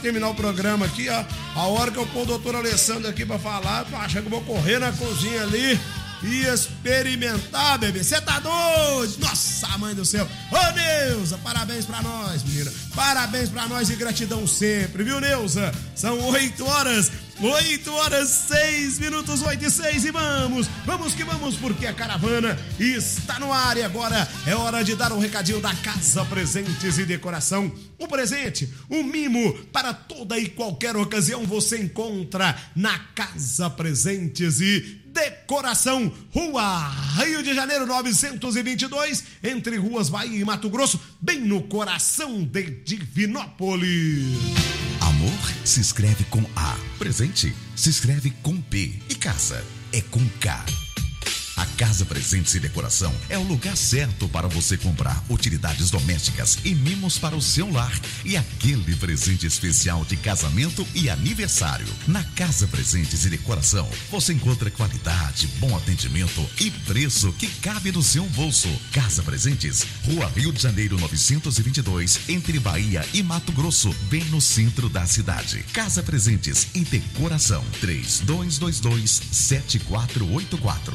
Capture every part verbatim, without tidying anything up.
terminar o programa aqui, ó. A hora que eu pôr o doutor Alessandro aqui pra falar, tô achando que eu vou correr na cozinha ali e experimentar, bebê. Você tá doido? Nossa, mãe do céu. Ô, Neuza, parabéns pra nós, menina. Parabéns pra nós e gratidão sempre, viu, Neuza? São oito horas, oito horas, seis minutos, oito e seis, e vamos, vamos que vamos, porque a caravana está no ar e agora é hora de dar um recadinho da Casa Presentes e Decoração. Um presente, um mimo para toda e qualquer ocasião você encontra na Casa Presentes e Decoração, Rua Rio de Janeiro novecentos e vinte e dois, entre Ruas Bahia e Mato Grosso, bem no coração de Divinópolis. Amor se escreve com A, presente se escreve com P e casa é com K. A Casa Presentes e Decoração é o lugar certo para você comprar utilidades domésticas e mimos para o seu lar e aquele presente especial de casamento e aniversário. Na Casa Presentes e Decoração você encontra qualidade, bom atendimento e preço que cabe no seu bolso. Casa Presentes, Rua Rio de Janeiro novecentos e vinte e dois, entre Bahia e Mato Grosso, bem no centro da cidade. Casa Presentes e Decoração, três dois dois dois, sete quatro oito quatro.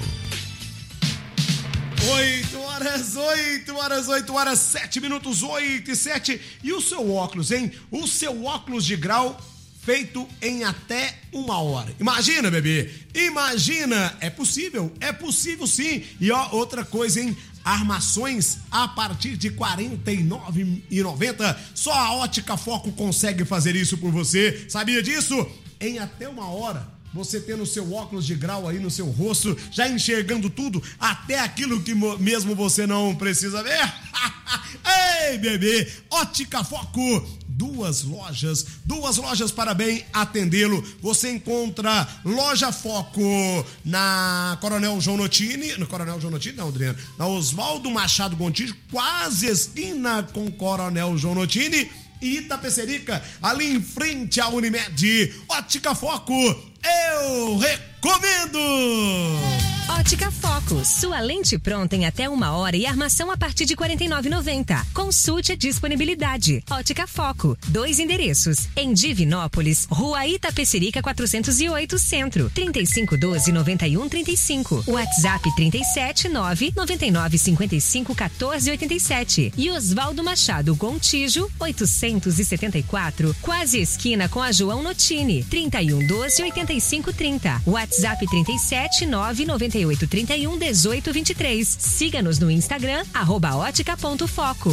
oito horas, oito horas, oito horas, sete minutos, oito e sete. E o seu óculos, hein? O seu óculos de grau feito em até uma hora. Imagina, bebê. Imagina. É possível, é possível sim. E ó, outra coisa, hein? Armações a partir de quarenta e nove reais e noventa centavos. Só a Ótica Foco consegue fazer isso por você. Sabia disso? Em até uma hora. Você tendo o seu óculos de grau aí no seu rosto, já enxergando tudo, até aquilo que mesmo você não precisa ver. Ei, bebê, Ótica Foco, duas lojas, duas lojas para bem atendê-lo. Você encontra Loja Foco na Coronel João Notini, no Coronel João Notini, não, Adriano, na Oswaldo Machado Gontijo, quase esquina com Coronel João Notini, e Itapecerica, ali em frente à Unimed. Ótica Foco, eu recomendo! Ótica Foco, sua lente pronta em até uma hora e armação a partir de quarenta e nove reais e noventa centavos. Consulte a disponibilidade. Ótica Foco, dois endereços. Em Divinópolis, Rua Itapecerica quatrocentos e oito, Centro, trinta e cinco doze, noventa e um trinta e cinco. WhatsApp trinta e sete, nove nove nove, cinquenta e cinco, quatorze, oitenta e sete. E Oswaldo Machado Gontijo, oitocentos e setenta e quatro, quase esquina com a João Notini, trinta e um doze, oitenta e cinco trinta. WhatsApp trinta e sete, nove nove oito, trinta e um, dezoito, vinte e três. Siga-nos no Instagram, arroba ótica ponto foco.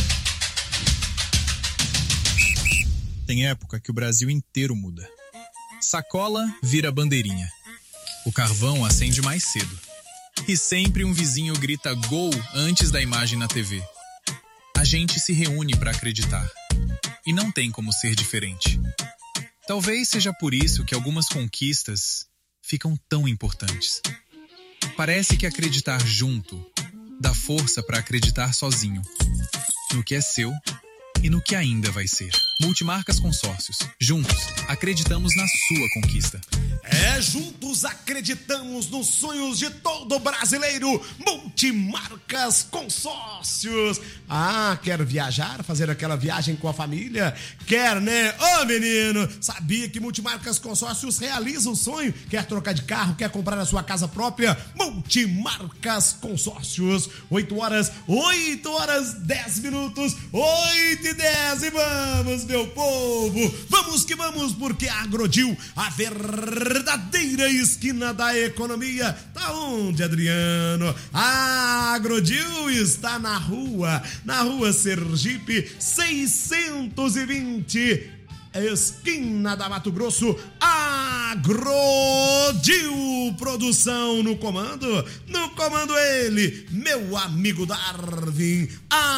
Tem época que o Brasil inteiro muda. Sacola vira bandeirinha. O carvão acende mais cedo. E sempre um vizinho grita gol antes da imagem na T V. A gente se reúne para acreditar. E não tem como ser diferente. Talvez seja por isso que algumas conquistas ficam tão importantes. Parece que acreditar junto dá força para acreditar sozinho, no que é seu e no que ainda vai ser. Multimarcas Consórcios. Juntos, acreditamos na sua conquista. É, juntos acreditamos nos sonhos de todo brasileiro. Multimarcas Consórcios. Ah, quer viajar, fazer aquela viagem com a família? Quer, né? Ô, oh, menino, sabia que Multimarcas Consórcios realiza o sonho? Quer trocar de carro, quer comprar a sua casa própria? Multimarcas Consórcios. oito horas, oito horas, dez minutos, oito e dez, e vamos, meu povo, vamos que vamos, porque a Agrodil, a verdadeira esquina da economia, tá onde, Adriano? A Agrodil está na rua, na rua Sergipe, seiscentos e vinte, esquina da Mato Grosso. Agrodil Produção no comando, no comando ele, meu amigo Darwin.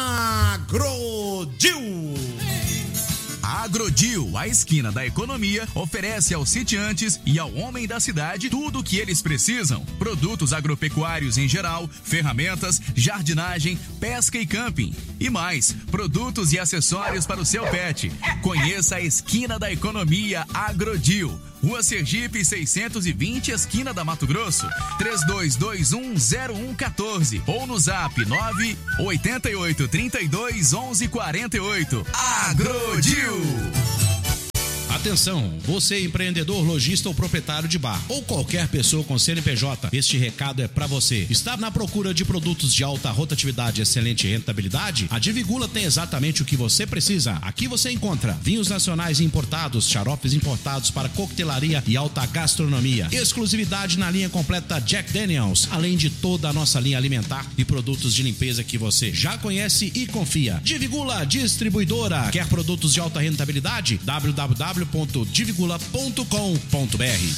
Agrodil. A Agrodil, a esquina da economia, oferece aos sitiantes e ao homem da cidade tudo o que eles precisam. Produtos agropecuários em geral, ferramentas, jardinagem, pesca e camping. E mais, produtos e acessórios para o seu pet. Conheça a esquina da economia Agrodil. Rua Sergipe seiscentos e vinte, esquina da Mato Grosso. três dois dois um, zero um um quatro ou no zap nove oito oito, trinta e dois, onze, quarenta e oito. Agrodil. Atenção, você empreendedor, lojista ou proprietário de bar ou qualquer pessoa com C N P J, este recado é para você. Está na procura de produtos de alta rotatividade e excelente rentabilidade? A Divigula tem exatamente o que você precisa. Aqui você encontra vinhos nacionais importados, xaropes importados para coquetelaria e alta gastronomia, exclusividade na linha completa Jack Daniels, além de toda a nossa linha alimentar e produtos de limpeza que você já conhece e confia. Divigula Distribuidora. Quer produtos de alta rentabilidade? w w w ponto divigula ponto com ponto b r.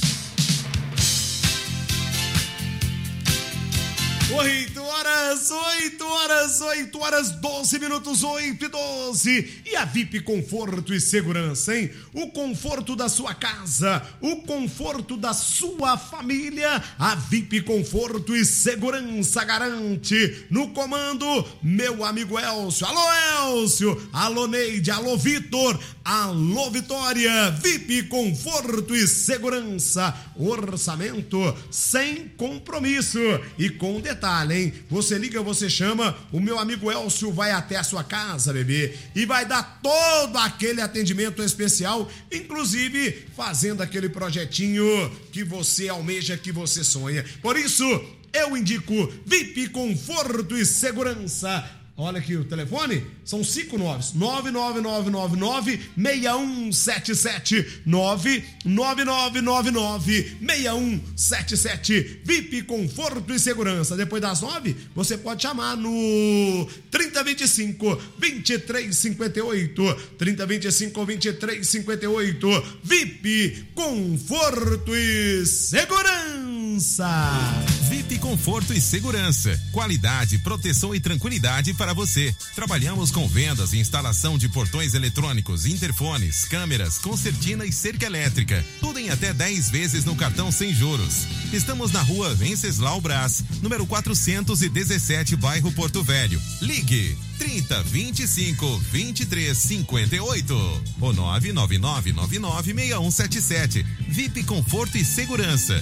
oito horas, oito horas, oito horas, doze minutos, oito e doze. E a V I P Conforto e Segurança, hein? O conforto da sua casa, o conforto da sua família. A V I P Conforto e Segurança garante. No comando, meu amigo Elcio. Alô, Elcio. Alô, Neide. Alô, Vitor. Alô, Vitória. V I P Conforto e Segurança. Orçamento sem compromisso e com detalhe. Detalhe, hein? Você liga, você chama, o meu amigo Elcio vai até a sua casa, bebê, e vai dar todo aquele atendimento especial, inclusive fazendo aquele projetinho que você almeja, que você sonha. Por isso, eu indico V I P Conforto e Segurança. Olha aqui o telefone, são cinco noves, nove nove nove nove nove seis um sete sete, nove nove nove nove nove seis um sete sete, V I P Conforto e Segurança. Depois das nove, você pode chamar no trinta vinte e cinco, vinte e três cinquenta e oito, trinta vinte e cinco, vinte e três cinquenta e oito, V I P Conforto e Segurança. V I P Conforto e Segurança, qualidade, proteção e tranquilidade para você. Trabalhamos com vendas e instalação de portões eletrônicos, interfones, câmeras, concertina e cerca elétrica. Tudo em até dez vezes no cartão sem juros. Estamos na rua Venceslau Brás, número quatrocentos e dezessete, bairro Porto Velho. Ligue trinta, vinte e cinco, vinte e três, cinquenta e oito ou nove nove nove nove nove seis um sete sete. V I P Conforto e Segurança.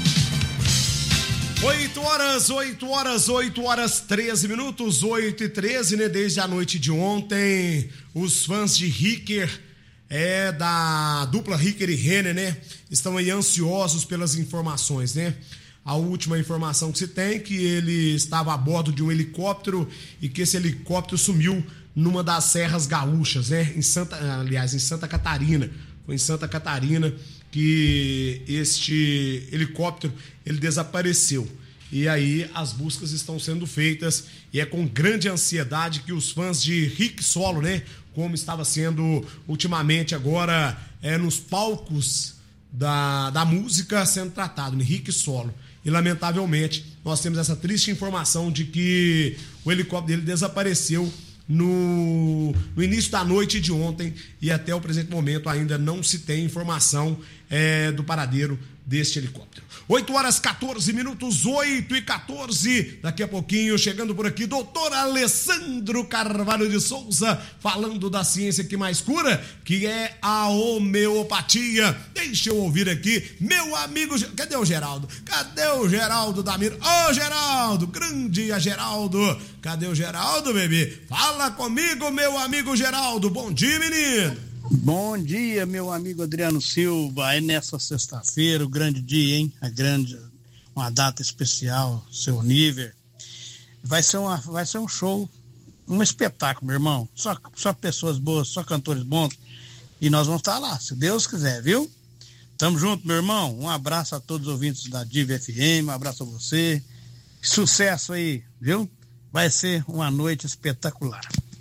oito horas, oito horas, oito horas, treze minutos, oito e treze, né? Desde a noite de ontem, os fãs de Ricker, é, da dupla Ricker e Renner, né? Estão aí ansiosos pelas informações, né? A última informação que se tem é que ele estava a bordo de um helicóptero e que esse helicóptero sumiu numa das serras gaúchas, né? Em Santa, aliás, em Santa Catarina. Foi em Santa Catarina que este helicóptero ele desapareceu. E aí as buscas estão sendo feitas e é com grande ansiedade que os fãs de Rick Solo, né, como estava sendo ultimamente agora é, nos palcos da, da música sendo tratado, né, Rick Solo. E lamentavelmente nós temos essa triste informação de que o helicóptero dele desapareceu No, no início da noite de ontem e até o presente momento ainda não se tem informação é, do paradeiro deste helicóptero. oito horas, quatorze minutos, oito e quatorze. Daqui a pouquinho, chegando por aqui, doutor Alessandro Carvalho de Souza, falando da ciência que mais cura, que é a homeopatia. Deixa eu ouvir aqui, meu amigo... Cadê o Geraldo? Cadê o Geraldo da Mira? Ô, oh, Geraldo, grande a Geraldo. Cadê o Geraldo, bebê? Fala comigo, meu amigo Geraldo. Bom dia, menino. Bom dia, meu amigo Adriano Silva. É nessa sexta-feira, o grande dia, hein? A grande, uma data especial, seu nível. Vai ser, uma, vai ser um show, um espetáculo, meu irmão. Só, só pessoas boas, só cantores bons. E nós vamos estar lá, se Deus quiser, viu? Tamo junto, meu irmão. Um abraço a todos os ouvintes da Diva F M, um abraço a você. Sucesso aí, viu? Vai ser uma noite espetacular.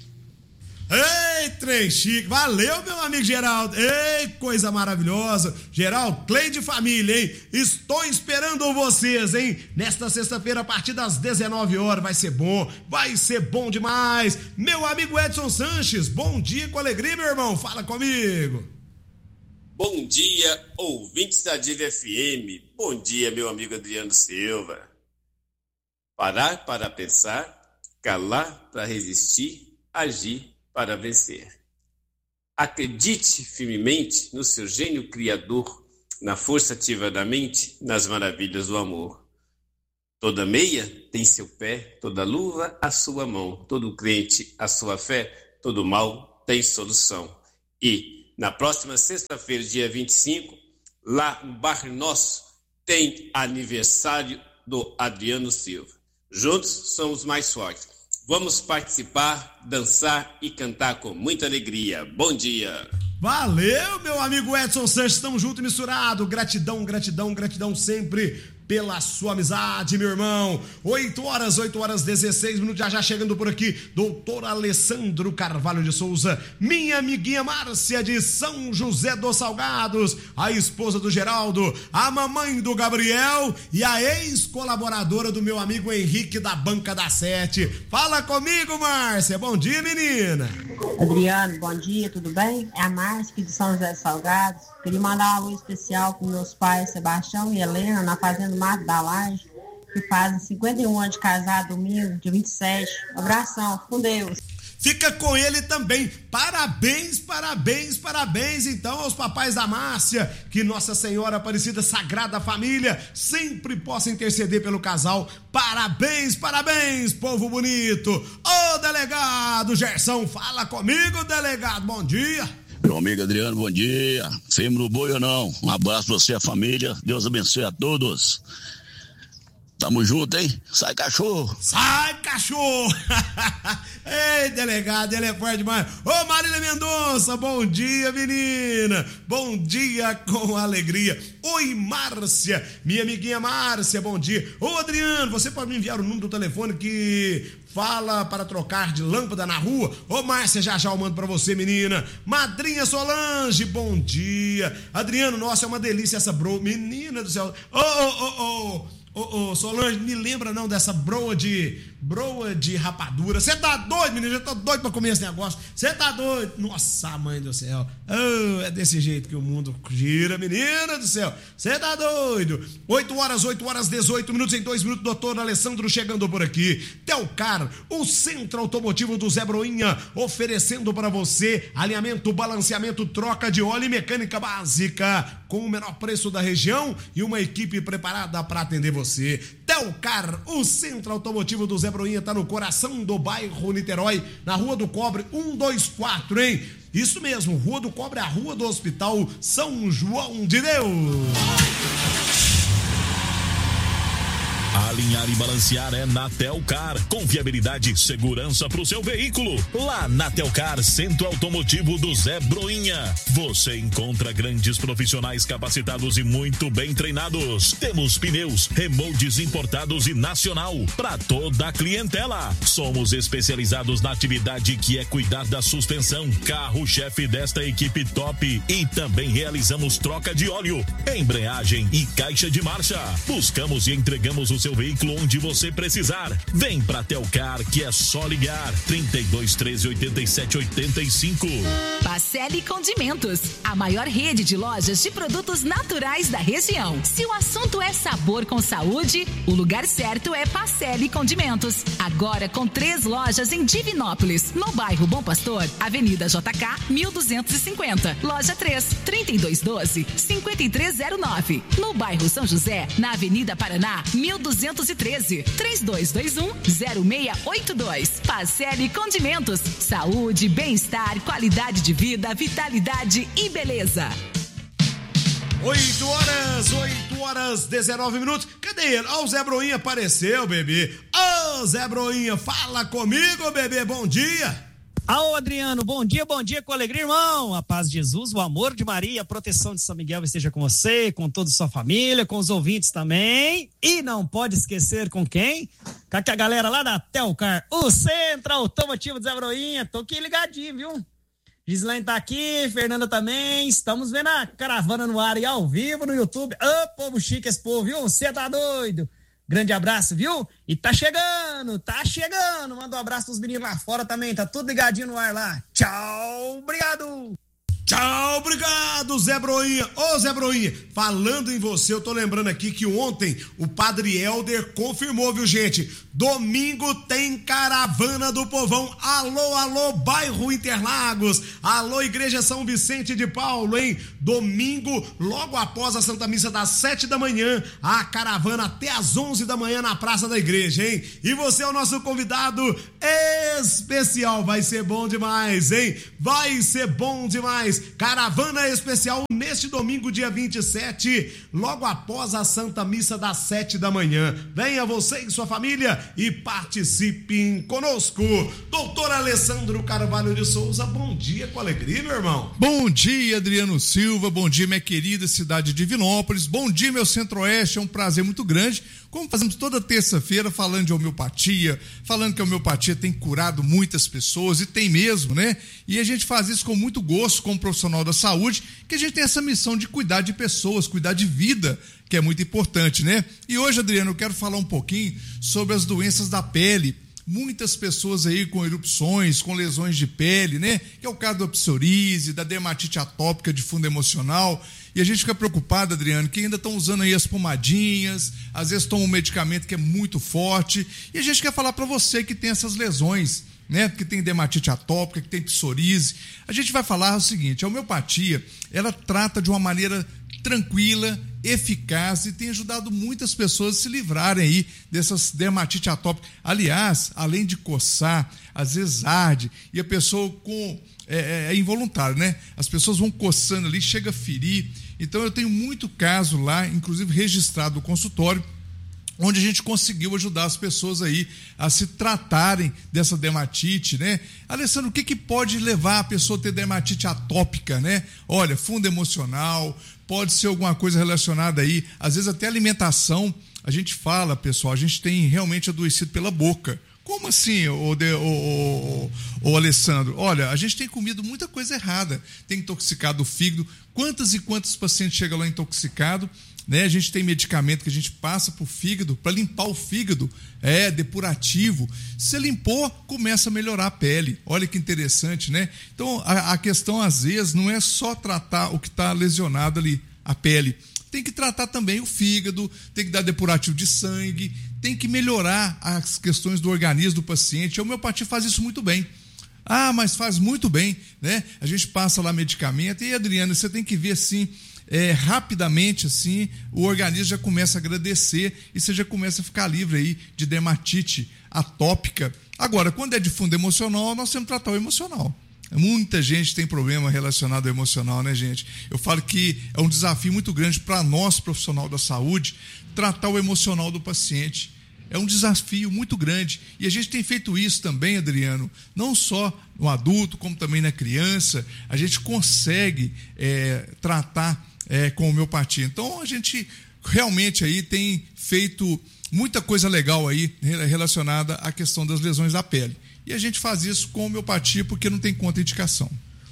Ei, trem chique, valeu, meu amigo Geraldo. Ei, coisa maravilhosa. Geraldo, Clay de família, hein? Estou esperando vocês, hein? Nesta sexta-feira, a partir das dezenove horas, vai ser bom, vai ser bom demais. Meu amigo Edson Sanches, bom dia com alegria, meu irmão, fala comigo. Bom dia, ouvintes da Diva F M. Bom dia, meu amigo Adriano Silva. Parar para pensar, calar para resistir, agir para vencer. Acredite firmemente no seu gênio criador, na força ativa da mente, nas maravilhas do amor. Toda meia tem seu pé, toda luva a sua mão, todo crente a sua fé, todo mal tem solução. E Na próxima sexta-feira, dia vinte e cinco, lá no bairro nosso, tem aniversário do Adriano Silva. Juntos somos mais fortes. Vamos participar, dançar e cantar com muita alegria. Bom dia. Valeu, meu amigo Edson Sanches, estamos juntos e misturados. Gratidão, gratidão, gratidão sempre pela sua amizade, meu irmão. oito horas, oito horas, dezesseis minutos, já já chegando por aqui, doutor Alessandro Carvalho de Souza, minha amiguinha Márcia de São José dos Salgados, a esposa do Geraldo, a mamãe do Gabriel e a ex-colaboradora do meu amigo Henrique da Banca da Sete. Fala comigo, Márcia. Bom dia, menina. Adriano, bom dia, tudo bem? É a Márcia aqui de São José dos Salgados. Queria mandar um alô especial para meus pais, Sebastião e Helena, na Fazenda Mato da Laje, que fazem cinquenta e um anos de casado, domingo, dia vinte e sete. Um abração, com Deus. Fica com ele também. Parabéns, parabéns, parabéns, então, aos papais da Márcia. Que Nossa Senhora Aparecida Sagrada Família sempre possa interceder pelo casal. Parabéns, parabéns, povo bonito. Ô, delegado Gerson, fala comigo, delegado. Bom dia. Meu amigo Adriano, bom dia. Firme no boi ou não? Um abraço pra você e a família. Deus abençoe a todos. Tamo junto, hein? Sai, cachorro! Sai, cachorro! Ei, delegado, ele é forte demais. Ô, Marília Mendonça, bom dia, menina. Bom dia com alegria. Oi, Márcia, minha amiguinha Márcia, bom dia. Ô, Adriano, você pode me enviar o número do telefone que fala para trocar de lâmpada na rua? Ô, Márcia, já já eu mando pra você, menina. Madrinha Solange, bom dia. Adriano, nossa, é uma delícia essa bro. Menina do céu. Ô, ô, ô, ô. Ô, ô, Solange, me lembra não dessa broa de broa de rapadura. Você tá doido, menino? Eu tô doido pra comer esse negócio. Você tá doido? Nossa, mãe do céu. Oh, é desse jeito que o mundo gira, menina do céu. Você tá doido? oito horas, oito horas, dezoito minutos. Em dois minutos, doutor Alessandro chegando por aqui. Telcar, o centro automotivo do Zé Broinha, oferecendo para você alinhamento, balanceamento, troca de óleo e mecânica básica, com o menor preço da região e uma equipe preparada para atender você. Telcar, o centro automotivo do Zé Broinha, tá no coração do bairro Niterói, na Rua do Cobre cento e vinte e quatro, hein? Isso mesmo, Rua do Cobre, a Rua do Hospital São João de Deus. Alinhar e balancear é na Telcar. Confiabilidade e segurança para o seu veículo. Lá na Telcar, Centro Automotivo do Zé Broinha, você encontra grandes profissionais capacitados e muito bem treinados. Temos pneus, remoldes importados e nacional para toda a clientela. Somos especializados na atividade que é cuidar da suspensão, carro-chefe desta equipe top, e também realizamos troca de óleo, embreagem e caixa de marcha. Buscamos e entregamos o seu veículo onde você precisar. Vem pra Telcar, que é só ligar. trinta e dois, treze, oitenta e sete, oitenta e cinco. Pacelli Condimentos, a maior rede de lojas de produtos naturais da região. Se o assunto é sabor com saúde, o lugar certo é Pacelli Condimentos. Agora com três lojas em Divinópolis, no bairro Bom Pastor, Avenida J K, mil duzentos e cinquenta. Loja três, trinta e dois doze, cinquenta e três zero nove. No bairro São José, na Avenida Paraná, mil duzentos e treze, trinta e dois vinte e um, zero seis oito dois. Pacelli Condimentos, saúde, bem-estar, qualidade de vida, vitalidade e beleza. oito horas, oito horas, dezenove minutos. Cadê ele? Ó, o Zé Broinha apareceu, bebê. Ô, Zé Broinha, fala comigo, bebê, bom dia. Alô, Adriano, bom dia, bom dia com alegria, irmão. A paz de Jesus, o amor de Maria, a proteção de São Miguel esteja com você, com toda a sua família, com os ouvintes também. E não pode esquecer com quem? Com a galera lá da Telcar, o Centro Automotivo de Zé Broinha. Tô aqui ligadinho, viu? Gislaine tá aqui, Fernanda também. Estamos vendo a caravana no ar e ao vivo no YouTube. Ô, povo chique esse povo, viu? Você tá doido? Grande abraço, viu? E tá chegando, tá chegando. Manda um abraço pros meninos lá fora também. Tá tudo ligadinho no ar lá. Tchau, obrigado. Tchau, obrigado, Zé Broinha. Ô, Zé Broinha, falando em você, eu tô lembrando aqui que ontem o Padre Helder confirmou, viu, gente? Domingo tem Caravana do Povão. Alô, alô, bairro Interlagos. Alô, Igreja São Vicente de Paulo, hein? Domingo, logo após a Santa Missa das sete da manhã, a caravana até às onze da manhã na Praça da Igreja, hein? E você é o nosso convidado especial. Vai ser bom demais, hein? Vai ser bom demais. mais. Caravana especial neste domingo, dia vinte e sete, logo após a Santa Missa das sete da manhã. Venha você e sua família e participem conosco. Doutor Alessandro Carvalho de Souza, bom dia com alegria, meu irmão. Bom dia, Adriano Silva, bom dia, minha querida cidade de Divinópolis, bom dia, meu Centro-Oeste, é um prazer muito grande, como fazemos toda terça-feira, falando de homeopatia, falando que a homeopatia tem curado muitas pessoas, e tem mesmo, né? E a gente faz isso com muito gosto, como profissional da saúde, que a gente tem essa missão de cuidar de pessoas, cuidar de vida, que é muito importante, né? E hoje, Adriano, eu quero falar um pouquinho sobre as doenças da pele. Muitas pessoas aí com erupções, com lesões de pele, né? Que é o caso da psoríase, da dermatite atópica de fundo emocional. E a gente fica preocupado, Adriano, que ainda estão usando aí as pomadinhas, às vezes tomam um medicamento que é muito forte. E a gente quer falar para você que tem essas lesões, né? Que tem dermatite atópica, que tem psoríase. A gente vai falar o seguinte: a homeopatia, ela trata de uma maneira tranquila, eficaz e tem ajudado muitas pessoas a se livrarem aí dessas dermatite atópica. Aliás, além de coçar, às vezes arde e a pessoa com é, é involuntário, né? As pessoas vão coçando ali, chega a ferir. Então eu tenho muito caso lá, inclusive registrado no consultório, onde a gente conseguiu ajudar as pessoas aí a se tratarem dessa dermatite, né? Alessandro, o que que pode levar a pessoa a ter dermatite atópica, né? Olha, fundo emocional, pode ser alguma coisa relacionada aí, às vezes até alimentação. A gente fala, pessoal, a gente tem realmente adoecido pela boca. Como assim, ô, de, ô, ô, ô, Alessandro? Olha, a gente tem comido muita coisa errada, tem intoxicado o fígado. Quantos e quantos pacientes chegam lá intoxicado? Né? A gente tem medicamento que a gente passa para o fígado, para limpar o fígado, é depurativo. Se limpou, começa a melhorar a pele. Olha que interessante, né? Então, a, a questão, às vezes, não é só tratar o que está lesionado ali, a pele. Tem que tratar também o fígado, tem que dar depurativo de sangue, tem que melhorar as questões do organismo do paciente. A homeopatia faz isso muito bem. Ah, mas faz muito bem, né? A gente passa lá medicamento e, Adriano, você tem que ver assim, é, rapidamente assim, o organismo já começa a agradecer e você já começa a ficar livre aí de dermatite atópica. Agora, quando é de fundo emocional, nós temos que tratar o emocional. Muita gente tem problema relacionado ao emocional, né, gente? Eu falo que é um desafio muito grande para nós, profissional da saúde, tratar o emocional do paciente. É um desafio muito grande. E a gente tem feito isso também, Adriano, não só no adulto, como também na criança. A gente consegue é, tratar é, com homeopatia. Então, a gente realmente aí tem feito muita coisa legal aí relacionada à questão das lesões da pele. E a gente faz isso com homeopatia porque não tem contraindicação.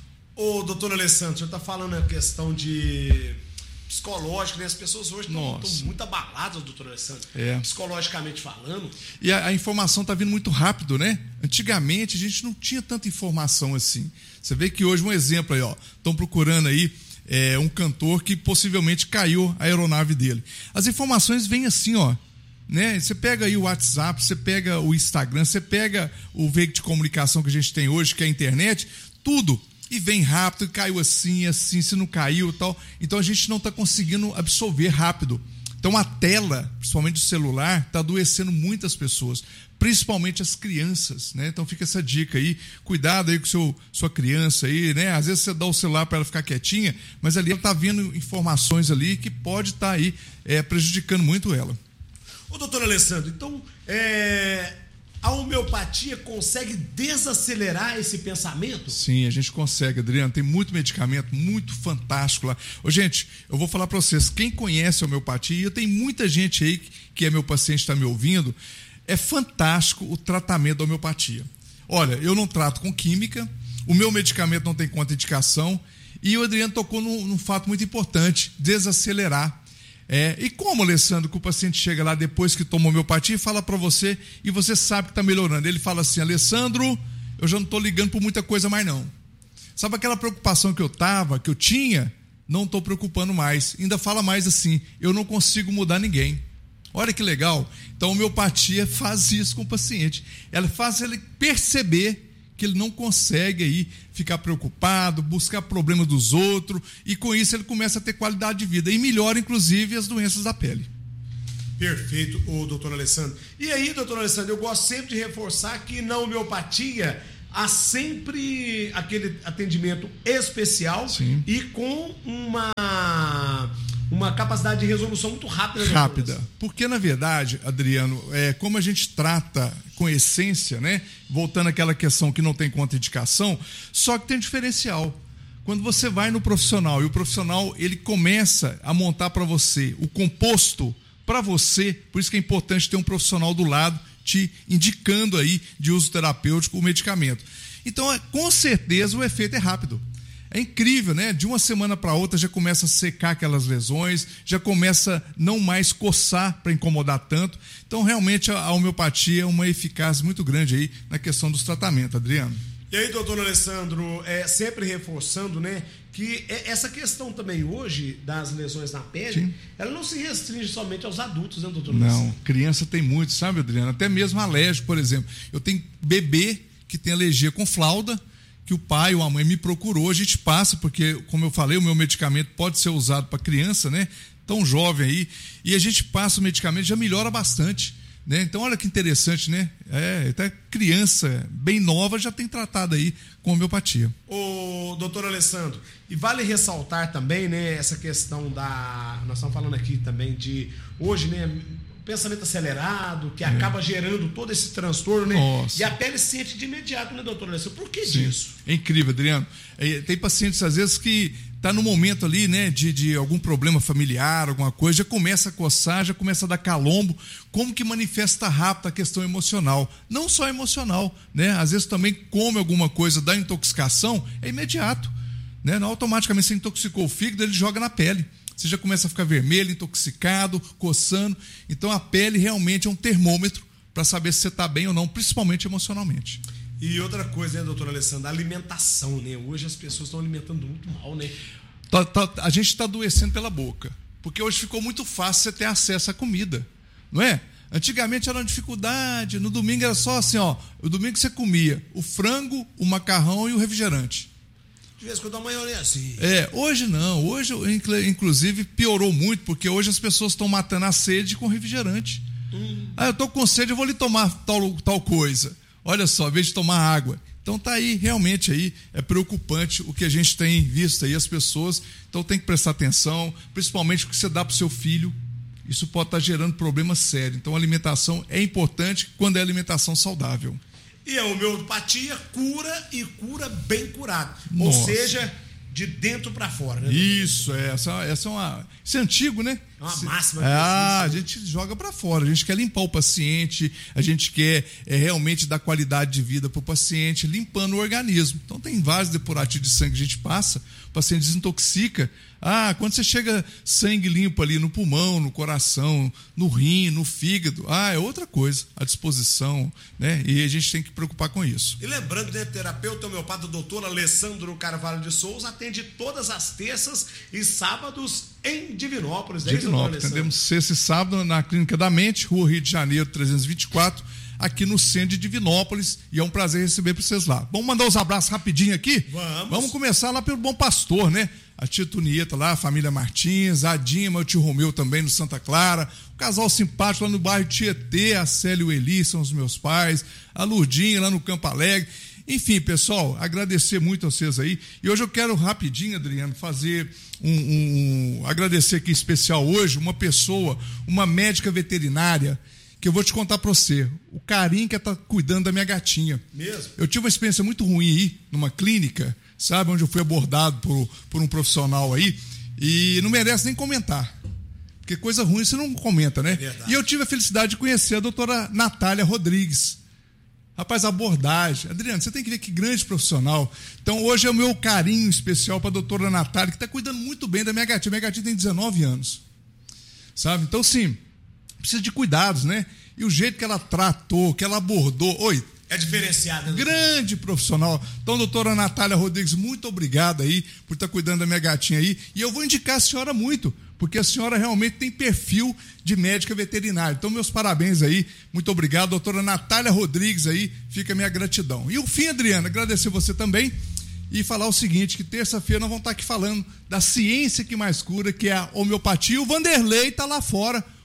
Ô, doutor Alessandro, o senhor está falando a questão de psicológica, né? As pessoas hoje estão muito abaladas, doutor Alessandro, é. psicologicamente falando. E a, a informação está vindo muito rápido, né? Antigamente a gente não tinha tanta informação assim. Você vê que hoje, um exemplo aí, ó, estão procurando aí é, um cantor que possivelmente caiu a aeronave dele. As informações vêm assim, ó. Né? Você pega aí o WhatsApp, você pega o Instagram, você pega o veículo de comunicação que a gente tem hoje, que é a internet, tudo, e vem rápido, e caiu assim, assim, se não caiu e tal. Então a gente não está conseguindo absorver rápido. Então a tela, principalmente do celular, está adoecendo muitas pessoas, principalmente as crianças, né? Então fica essa dica aí, cuidado aí com seu, sua criança aí, né? Às vezes você dá o celular para ela ficar quietinha, mas ali ela está vendo informações ali que pode estar tá aí é, prejudicando muito ela. Ô, doutor Alessandro, então é, a homeopatia consegue desacelerar esse pensamento? Sim, a gente consegue, Adriano. Tem muito medicamento, muito fantástico lá. Ô, gente, eu vou falar para vocês, quem conhece a homeopatia, e tem muita gente aí que é meu paciente, está me ouvindo, é fantástico o tratamento da homeopatia. Olha, eu não trato com química, o meu medicamento não tem contraindicação, e o Adriano tocou num, num fato muito importante, desacelerar. É, e como, Alessandro, que o paciente chega lá depois que toma homeopatia e fala para você, e você sabe que está melhorando. Ele fala assim: Alessandro, eu já não estou ligando por muita coisa mais não. Sabe aquela preocupação que eu tava, que eu tinha? Não estou preocupando mais. Ainda fala mais assim: eu não consigo mudar ninguém. Olha que legal. Então a homeopatia faz isso com o paciente. Ela faz ele perceber que ele não consegue aí ficar preocupado, buscar problema dos outros, e com isso ele começa a ter qualidade de vida e melhora inclusive as doenças da pele. Perfeito, o doutor Alessandro. E aí, doutor Alessandro, eu gosto sempre de reforçar que na homeopatia há sempre aquele atendimento especial. Sim. E com uma, uma capacidade de resolução muito rápida. Rápida. Porque, na verdade, Adriano, é, como a gente trata com essência, né? Voltando àquela questão que não tem contraindicação, só que tem diferencial. Quando você vai no profissional e o profissional ele começa a montar para você o composto para você, por isso que é importante ter um profissional do lado te indicando aí de uso terapêutico o medicamento. Então, com certeza, o efeito é rápido. É incrível, né? De uma semana para outra já começa a secar aquelas lesões, já começa a não mais coçar para incomodar tanto. Então, realmente, a homeopatia é uma eficácia muito grande aí na questão dos tratamentos, Adriano. E aí, doutor Alessandro, é, sempre reforçando, né, que essa questão também hoje das lesões na pele, sim, ela não se restringe somente aos adultos, né, doutor Alessandro? Não, criança tem muito, sabe, Adriano? Até mesmo alérgico, por exemplo. Eu tenho bebê que tem alergia com fralda, que o pai ou a mãe me procurou, a gente passa, porque, como eu falei, o meu medicamento pode ser usado para criança, né, tão jovem aí, e a gente passa o medicamento, já melhora bastante. Né? Então, olha que interessante, né? É, até criança bem nova já tem tratado aí com homeopatia. Ô, doutor Alessandro, e vale ressaltar também, né, essa questão da... Nós estamos falando aqui também de... Hoje, né, pensamento acelerado, que é. acaba gerando todo esse transtorno, né? Nossa. E a pele sente de imediato, né, doutor Alessandro? Por que Sim. disso? É incrível, Adriano. É, tem pacientes, às vezes, que tá no momento ali, né, de, de algum problema familiar, alguma coisa, já começa a coçar, já começa a dar calombo. Como que manifesta rápido a questão emocional? Não só emocional, né? Às vezes também come alguma coisa da intoxicação, é imediato, né? Não, automaticamente você intoxicou o fígado, ele joga na pele. Você já começa a ficar vermelho, intoxicado, coçando. Então a pele realmente é um termômetro para saber se você está bem ou não, principalmente emocionalmente. E outra coisa, né, doutor Alessandro, a alimentação, né? Hoje as pessoas estão alimentando muito mal, né? Tá, tá, a gente está adoecendo pela boca. Porque hoje ficou muito fácil você ter acesso à comida, não é? Antigamente era uma dificuldade, no domingo era só assim, ó. O domingo você comia o frango, o macarrão e o refrigerante. De vez em quando a maioria é assim. É, hoje não. Hoje, inclusive, piorou muito, porque hoje as pessoas estão matando a sede com refrigerante. Hum. Ah, eu tô com sede, eu vou lhe tomar tal, tal coisa. Olha só, ao invés de tomar água. Então tá aí, realmente aí, é preocupante o que a gente tem visto aí, as pessoas. Então tem que prestar atenção, principalmente o que você dá pro seu filho. Isso pode estar gerando problemas sérios. Então a alimentação é importante quando é alimentação saudável. E a homeopatia cura e cura bem curado. Nossa. Ou seja, de dentro para fora, né? Isso, é, essa, essa é uma. Isso é antigo, né? É uma máxima. Ah, a gente joga para fora. A gente quer limpar o paciente, a gente quer é, realmente dar qualidade de vida para o paciente, limpando o organismo. Então tem vários depurativos de sangue que a gente passa, o paciente desintoxica. Ah, quando você chega sangue limpo ali no pulmão, no coração, no rim, no fígado, ah, é outra coisa, a disposição, né? E a gente tem que preocupar com isso. E lembrando, né, terapeuta homeopata doutor Alessandro Carvalho de Souza atende todas as terças e sábados em Divinópolis. É Divinópolis, atendemos sexta e sábado na Clínica da Mente, Rua Rio de Janeiro trezentos e vinte e quatro, aqui no centro de Divinópolis, e é um prazer receber para vocês lá. Vamos mandar os abraços rapidinho aqui? Vamos. Vamos começar lá pelo Bom Pastor, né? A tia Tunieta lá, a família Martins, a Dima, o tio Romeu também no Santa Clara, o casal simpático lá no bairro Tietê, a Célia e o Eli são os meus pais, a Lurdinha lá no Campo Alegre. Enfim, pessoal, agradecer muito a vocês aí. E hoje eu quero rapidinho, Adriano, fazer um, um, um agradecer aqui especial hoje, uma pessoa, uma médica veterinária, que eu vou te contar para você, o carinho que ela tá cuidando da minha gatinha. Mesmo? Eu tive uma experiência muito ruim aí, numa clínica, sabe, onde eu fui abordado por, por um profissional aí, e não merece nem comentar. Porque coisa ruim você não comenta, né? É e eu tive a felicidade de conhecer a doutora Natália Rodrigues. Rapaz, a abordagem. Adriano, você tem que ver que grande profissional. Então, hoje é o meu carinho especial para a doutora Natália, que está cuidando muito bem da minha gatinha. Minha gatinha tem dezenove anos. Sabe? Então, sim, precisa de cuidados, né? E o jeito que ela tratou, que ela abordou. Oi. É diferenciada. Grande profissional. Então, doutora Natália Rodrigues, muito obrigado aí por estar cuidando da minha gatinha aí. E eu vou indicar a senhora muito, porque a senhora realmente tem perfil de médica veterinária. Então, meus parabéns aí. Muito obrigado, doutora Natália Rodrigues aí. Fica a minha gratidão. E o fim, Adriana, agradecer você também e falar o seguinte, que terça-feira nós vamos estar aqui falando da ciência que mais cura, que é a homeopatia. O Vanderlei está lá fora.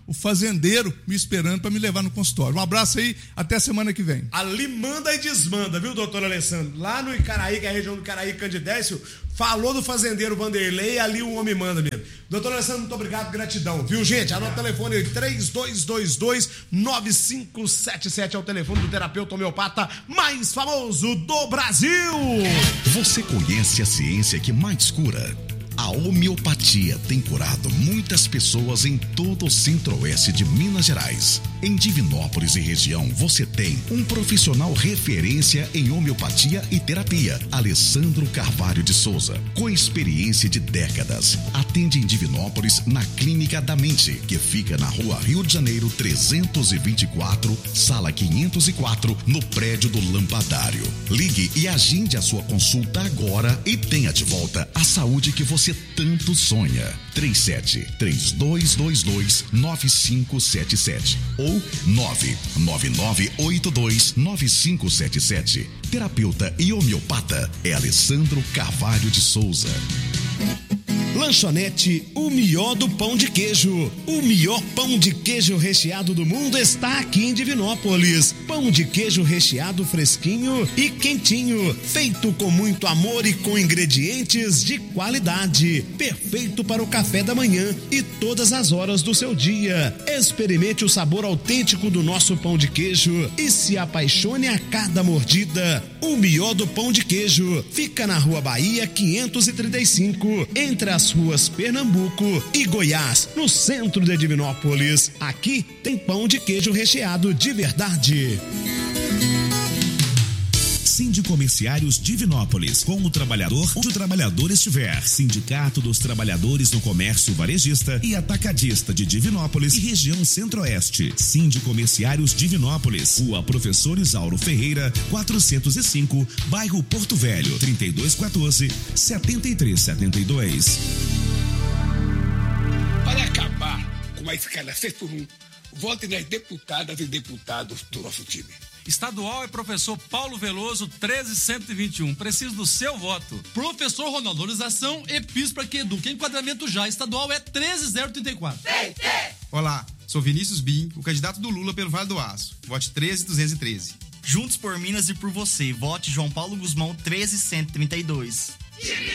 o fazendeiro me esperando para me levar no consultório. Um abraço aí, até semana que vem. Ali manda e desmanda, viu, doutor Alessandro? Lá no Icaraí, que é a região do Icaraí, Candidécio, falou do fazendeiro Vanderlei, ali o homem manda mesmo. Doutor Alessandro, muito obrigado, gratidão, viu, gente? Anota o telefone aí, três dois dois dois, nove cinco sete sete é o telefone do terapeuta homeopata mais famoso do Brasil. Você conhece a ciência que mais cura? A homeopatia tem curado muitas pessoas em todo o centro-oeste de Minas Gerais. Em Divinópolis e região, você tem um profissional referência em homeopatia e terapia, Alessandro Carvalho de Souza, com experiência de décadas. Atende em Divinópolis na Clínica da Mente, que fica na Rua Rio de Janeiro trezentos e vinte e quatro, sala quinhentos e quatro, no prédio do Lampadário. Ligue e agende a sua consulta agora e tenha de volta a saúde que você tanto sonha. três sete três dois dois dois nove cinco sete sete ou nove nove nove oito dois nove cinco sete sete. Terapeuta e homeopata é Alessandro Carvalho de Souza. Lanchonete O Melhor do Pão de Queijo. O melhor pão de queijo recheado do mundo está aqui em Divinópolis. Pão de queijo recheado fresquinho e quentinho, feito com muito amor e com ingredientes de qualidade. Perfeito para o café da manhã e todas as horas do seu dia. Experimente o sabor autêntico do nosso pão de queijo e se apaixone a cada mordida. O Melhor do Pão de Queijo fica na Rua Bahia quinhentos e trinta e cinco, entre as ruas Pernambuco e Goiás, no centro de Divinópolis. Aqui tem pão de queijo recheado de verdade. Sindicomerciários Divinópolis, com o trabalhador onde o trabalhador estiver. Sindicato dos Trabalhadores no Comércio Varejista e Atacadista de Divinópolis e região Centro-Oeste. Sindicomerciários Divinópolis, Rua Professor Isauro Ferreira, quatrocentos e cinco, bairro Porto Velho, trinta e dois quatorze, setenta e três setenta e dois. Para acabar com a escala seis por um, vote nas deputadas e deputados do nosso time. Estadual é professor Paulo Veloso, treze cento e vinte e um. Preciso do seu voto. Professor Ronaldo, valorização e piso para que eduque. Enquadramento já. Estadual é treze zero trinta e quatro. Olá, sou Vinícius Bim, o candidato do Lula pelo Vale do Aço. Vote treze duzentos e treze. Juntos por Minas e por você. Vote João Paulo Guzmão, treze cento e trinta e dois.